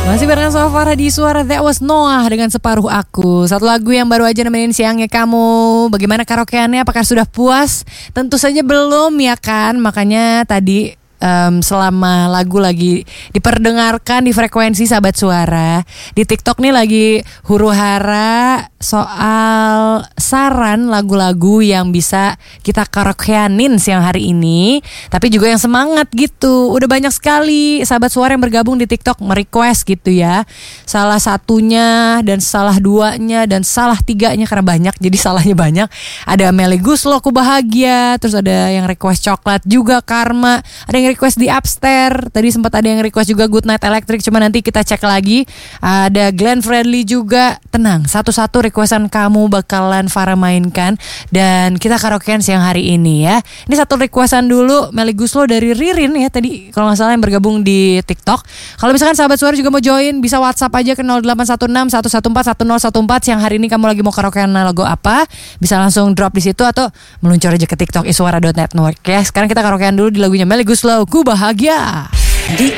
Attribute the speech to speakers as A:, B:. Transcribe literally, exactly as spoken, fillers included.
A: Masih barengan sama Farah di Suara That Was Noah dengan Separuh Aku. Satu lagu yang baru aja nemenin siangnya kamu. Bagaimana karaokeannya? Apakah sudah puas? Tentu saja belum ya kan. Makanya tadi um, selama lagu lagi diperdengarkan di frekuensi Sahabat Suara, di TikTok nih lagi huru hara soal saran lagu-lagu yang bisa kita karaokeanin siang hari ini, tapi juga yang semangat gitu. Udah banyak sekali Sahabat Suara yang bergabung di TikTok merequest gitu ya. Salah satunya dan salah duanya dan salah tiganya, karena banyak jadi salahnya banyak. Ada Melly Guslo, Ku Bahagia. Terus ada yang request coklat juga, Karma. Ada yang request di Upstairs. Tadi sempat ada yang request juga Good Night Electric, cuma nanti kita cek lagi. Ada Glenn Fredly juga. Tenang, satu-satu requestan kamu bakalan Farah mainkan dan kita karaokean siang hari ini ya. Ini satu requestan dulu, Melly Guslo dari Ririn ya, tadi kalau gak salah yang bergabung di TikTok. Kalau misalkan Sahabat Suara juga mau join, bisa WhatsApp aja ke nol delapan satu enam satu satu empat satu nol satu empat. Siang hari ini kamu lagi mau karaokean lagu apa, bisa langsung drop di situ atau meluncur aja ke TikTok iswara dot network ya. Sekarang kita karaokean dulu di lagunya Melly Guslo, Ku Bahagia.
B: Di